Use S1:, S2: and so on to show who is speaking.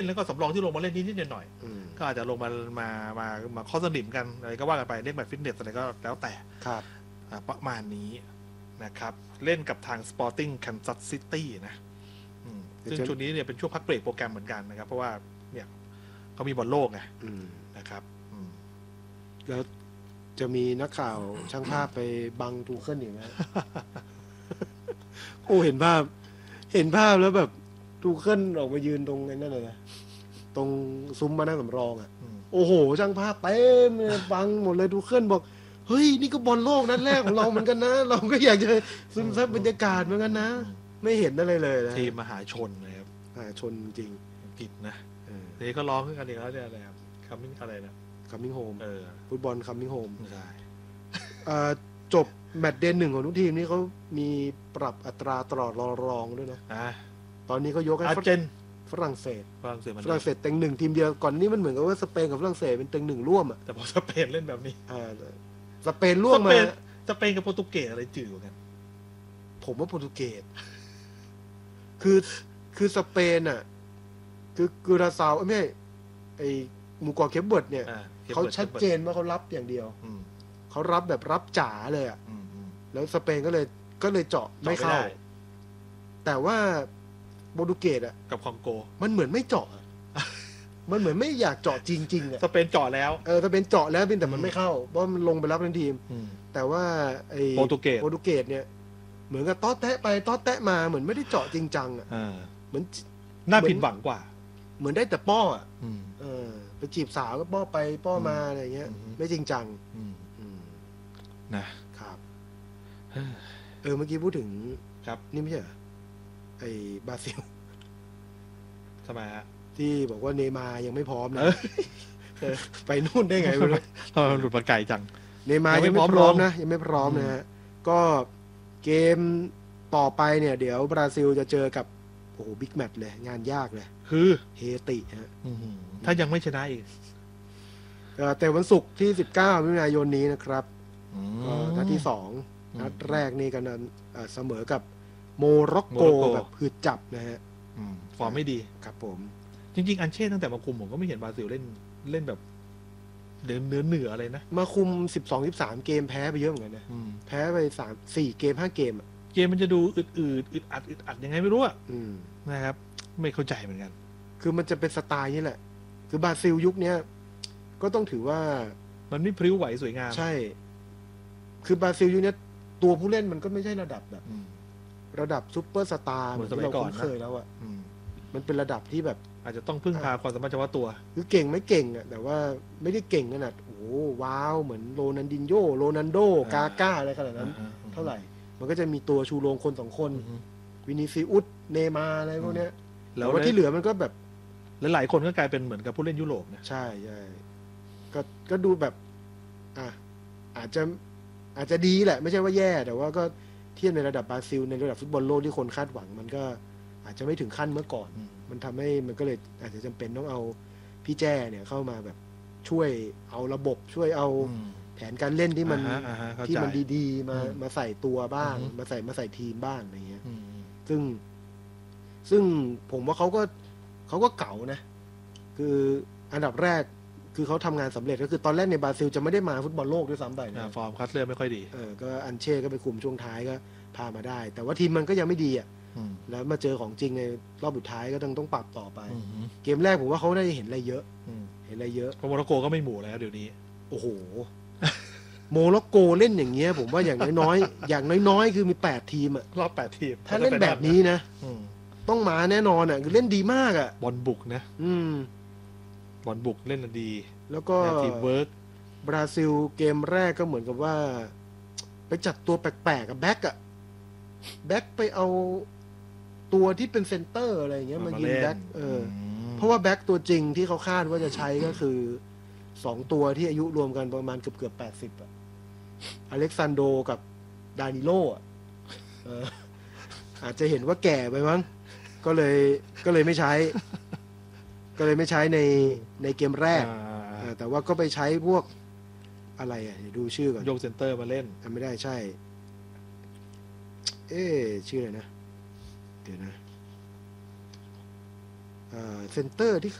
S1: แล้วก็สำรองที่ลงมาเล่นนิดๆหน่อยๆก็อาจจะลงมาข้อสนิมกันอะไรก็ว่ากันไปเล่นแบบฟิตเนสอะไรก็แล้วแต่
S2: ครับ
S1: ประมาณนี้นะครับเล่นกับทาง Sporting Kansas City นะซึ่งช่วงนี้เนี่ยเป็นช่วงพักเบรกโปรแกรมเหมือนกันนะครับเพราะว่าเนี่ยเขามีบอลโลกไงนะครับ
S2: แล้วจะมีนักข่าวช่างภาพไปบังทูเคิลอีกไหม โอ้เห็นภาพแล้วแบบทูเคิลออกมายืนตรงนั่นเลยนะตรงซุ้มมานั่งสำรองอ่ะโอ้โหช่างภาพเต็มเลยบังหมดเลยทูเคิลบอกเฮ้ยนี่ก็บอลโลกนัดแรกของเราเหมือนกันนะเราก็อยากจะซึมซับบรรยากาศเหมือนกันนะไม่เห็นอะไรเลยนะ
S1: ทีมมหาชนนะครับ
S2: มหาชนจริง
S1: ผิดนะนี่ก็ร้องขึ้นกันอีกแล้วเนี่ยอะไรครับcoming อะไรนะ
S2: coming home ฟุตบอล coming home
S1: ใช่
S2: จบแมตช์เดย์ 1ของทุกทีมนี่เขามีปรับอัตราตลอดรองด้วยนะตอนนี้เขายกให้ฝรั่งเศสเต็ง1ทีมเดียวก่อนนี้มันเหมือนกับว่าสเปนกับฝรั่งเศสเป็นเต็ง1ร่วมอ่ะ
S1: แต่พอสเปนเล่นแบบนี้
S2: สเปนร่วมมา
S1: สเปนกับโปรตุเกสอะไรจืดกัน
S2: ผมว่าโปรตุเกสคือสเปนอ่ะคือกูราซาวไม่ใช่ไอหมู่เกาะเคปเวิร์ดเนี่ยเขาชัดเจนว่าเขารับอย่างเดียวเขารับแบบรับจ๋าเลยอ่ะแล้วสเปนก็เลยเจาะไม่เข้าแต่ว่าโปรตุเกสอ่ะ
S1: กับคองโก
S2: มันเหมือนไม่เจาะมันเหมือนไม่อยากเจาะจริงๆอ่ะ
S1: สเปนเจาะแล้ว
S2: สเปนเจาะแล้วแต่มันไม่เข้าเพราะมันลงไปรับทั้งทีมแต่ว่าไอ้
S1: โปรตุเก
S2: สเนี่ยเหมือนกับต๊อดแตะไปต๊อดแตะมาเหมือนไม่ได้เจาะจริงจังอ่ะเหมือน
S1: น่าผิดหวังกว่า
S2: เหมือนได้แต่ป้ออ่ะไปจีบสาวก็ป้อไปป้อมาอะไรเงี้ยไม่จริงจัง
S1: นะครับ
S2: เมื่อกี้พูดถึง
S1: ครับ
S2: นี่ไม่ใช่ไอ้บราซิล
S1: ทำไมฮะ
S2: ที่บอกว่าเนย์มาร์ยังไม่พร้อมนะไปนู่นได้ไงไม่รู้
S1: หลุดมาไกลจัง
S2: เนย์มาร์ยังไม่พร้อมนะยังไม่พร้อมนะฮะก็เกมต่อไปเนี่ยเดี๋ยวบราซิลจะเจอกับโอ้โหบิ๊กแมตช์เลยงานยากเลย
S1: คือ
S2: เฮติฮะ
S1: ถ้ายังไม่ชนะอีก
S2: แต่วันศุกร์ที่19มิถุนายนนี้นะครับนัดที่2นัดแรกนี่กันเสมอกับโมร็อกโกแบบหืดจับนะฮะ
S1: ฟอร์มไม่ดี
S2: ครับผม
S1: จริงๆอันเช่ตั้งแต่มาคุมผมก็ไม่เห็นบราซิลเล่นแบบเหนืออะไรนะ
S2: มาคุม 12-13 เกมแพ้ไปเยอะเหมือนกันนะแพ้ไป3-4 เกม 5 เกมอ่ะ
S1: เกมมันจะดูอึดอัดยังไงไม่รู้อ่ะนะครับไม่เข้าใจเหมือนกัน
S2: คือมันจะเป็นสไตล์นี้แหละคือบราซิลยุคนี้ก็ต้องถือว่า
S1: มันไม่พริ้วไหวสวยงาม
S2: ใช่คือบราซิลยุคนี้ตัวผู้เล่นมันก็ไม่ใช่ระดับแบบระดับซุปเปอร์สตาร์เหมือนที่เราคุ้นเคยแล้วอ่ะมันเป็นระดับที่แบบ
S1: อาจจะต้องพึ่งพาความสามารถเฉพาะตัว
S2: คือเก่งไม่เก่งอ่ะแต่ว่าไม่ได้เก่งขนาดโอ้ว้าวเหมือนโรนัลดินโญโรนัลโดกาก้าอะไรขนาดนั้นเท่าไหร่มันก็จะมีตัวชูโรงคน2คนวินิซิอุสเนย์มาร์อะไรพวกเนี้ยแล้วที่เหลือมันก็แบบ
S1: หลายๆคนก็กลายเป็นเหมือนกับผู้เล่นยุโรปนะ
S2: ใช่ก็ดูแบบอาจจะดีแหละไม่ใช่ว่าแย่แต่ว่าก็เทียบในระดับบราซิลในระดับฟุตบอลโลกที่คนคาดหวังมันก็อาจจะไม่ถึงขั้นเมื่อก่อนมันทำให้มันก็เลยอาจจะจำเป็นต้องเอาพี่แจ้เนี่ยเข้ามาแบบช่วยเอาระบบช่วยเอาแผนการเล่นที่มันดีๆมาใส่ตัวบ้างมาใส่ทีมบ้างอะไรเงี้ยซึ่งผมว่าเขาก็เก่านะคืออันดับแรกคือเขาทำงานสำเร็จก็คือตอนแรกในบราซิลจะไม่ได้มาฟุตบอลโลกด้วยซ้ำไปนะ
S1: ฟอร์มคัดเลือกไม่ค่อยดี
S2: ก็อันเช่ก็ไปคุมช่วงท้ายก็พามาได้แต่ว่าทีมมันก็ยังไม่ดีอ่ะแล้วมาเจอของจริงในรอบสุดท้ายก็ต้องปรับต่อไปเกมแรกผมว่าเขาได้เห็นอะไรเยอะ
S1: เพราะโมร็อกโกก็ไม่หมู่แล้วเดี๋ยวนี้
S2: โอ้โหโมร็อกโกเล่นอย่างเงี้ยผมว่าอย่างน้อยคือมี8ทีมอ่ะ
S1: รอบ8ทีม
S2: ถ้าเล่นแบบนี้นะต้องมาแน่นอนอ่ะคือเล่นดีมากอ่ะ
S1: บอลบุกนะบอลบุกเล่นดี
S2: แล้วก็
S1: ทีมเวิร์ก
S2: บราซิลเกมแรกก็เหมือนกับว่าไปจัดตัวแปลกๆกับแบ็คไปเอาตัวที่เป็นเซนเตอร์อะไรอย่างเงี้ยมายิงแบ็คเพราะว่าแบ็คตัวจริงที่เขาคาดว่าจะใช้ก็คือ2ตัวที่อายุรวมกันประมาณเกือบ80อ่ะอเล็กซานโดกับดานิโลอ่ะอาจจะเห็นว่าแก่ไปมั้งก็เลยไม่ใช้ในเกมแรกแต่ว่าก็ไปใช้พวกอะไรอ่ะดูชื่อก่อน
S1: โยกเซนเตอร์มาเล่น
S2: ไม่ได้ใช่ชื่ออะไรนะเดี๋ยวนะเซนเตอร์ที่